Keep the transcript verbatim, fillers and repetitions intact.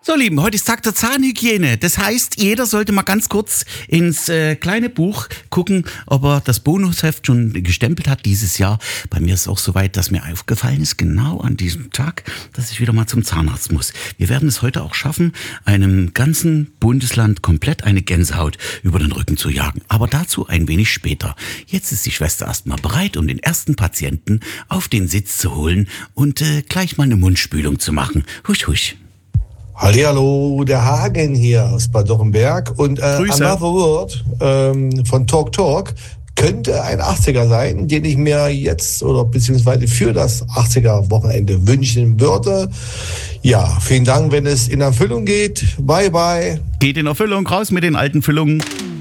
So, Lieben, heute ist Tag der Zahnhygiene. Das heißt, jeder sollte mal ganz kurz ins äh, kleine Buch gucken, ob er das Bonusheft schon gestempelt hat dieses Jahr. Bei mir ist es auch soweit, dass mir aufgefallen ist, genau an diesem Tag, dass ich wieder mal zum Zahnarzt muss. Wir werden es heute auch schaffen, einem ganzen Bundesland komplett eine Gänsehaut über den Rücken zu jagen. Aber dazu ein wenig später. Jetzt ist die Schwester erstmal bereit, um den ersten Patienten auf den Sitz zu holen und äh, gleich mal eine Mundspülung zu machen. Husch, husch. Hallihallo, der Hagen hier aus Bad Dürrenberg und äh, Another Word ähm, von Talk Talk könnte ein achtziger sein, den ich mir jetzt oder beziehungsweise für das achtziger-Wochenende wünschen würde. Ja, vielen Dank, wenn es in Erfüllung geht. Bye, bye. Geht in Erfüllung, raus mit den alten Füllungen.